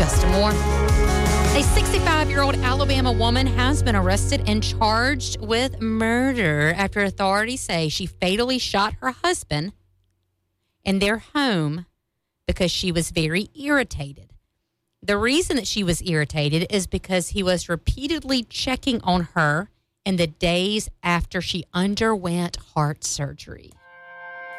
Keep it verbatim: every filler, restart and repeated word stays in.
just more. A sixty-five-year-old Alabama woman has been arrested and charged with murder after authorities say she fatally shot her husband in their home because she was very irritated. The reason that she was irritated is because he was repeatedly checking on her in the days after she underwent heart surgery.